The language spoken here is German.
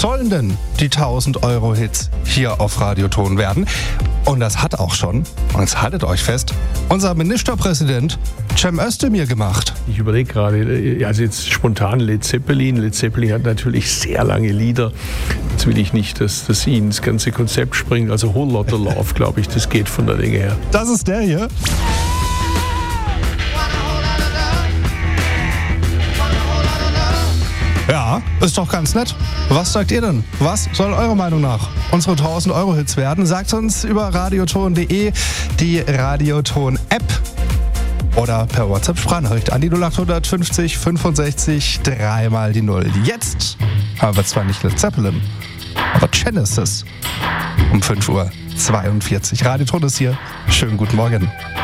sollen denn die 1000-Euro-Hits hier auf Radioton werden? Und das hat auch schon, und jetzt haltet euch fest, unser Ministerpräsident Cem Özdemir gemacht. Ich überlege gerade, also jetzt spontan Led Zeppelin. Led Zeppelin hat natürlich sehr lange Lieder. Jetzt will ich nicht, dass sie ins ganze Konzept springen. Also Whole Lotta Love, glaube ich, das geht von der Länge her. Das ist der hier. Ja, ist doch ganz nett. Was sagt ihr denn? Was soll eurer Meinung nach unsere 1000-Euro-Hits werden? Sagt uns über radioton.de, die Radioton-App oder per WhatsApp-Sprachnachricht an die 0800 50 65 3 mal die 0. Jetzt haben wir zwar nicht Led Zeppelin, aber Genesis um 5:42 Uhr. Radioton ist hier. Schönen guten Morgen.